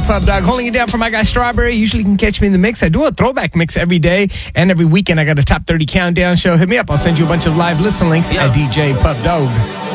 Pub Dog, holding it down for my guy Strawberry. Usually you can catch me in the mix. I do a throwback mix every day and every weekend. I got a top 30 countdown show. Hit me up. I'll send you a bunch of live listen links at DJ Pub Dog.